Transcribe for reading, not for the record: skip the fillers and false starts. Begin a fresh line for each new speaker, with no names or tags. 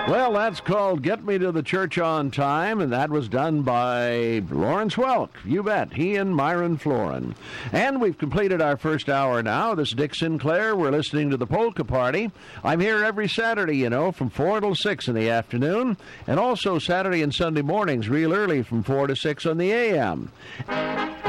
Well, that's called Get Me to the Church on Time, and that was done by Lawrence Welk. You bet. He and Myron Florin. And we've completed our first hour now. This is Dick Sinclair. We're listening to the Polka Party. I'm here every Saturday, from 4 till 6 in the afternoon, and also Saturday and Sunday mornings real early from 4 to 6 on the AM.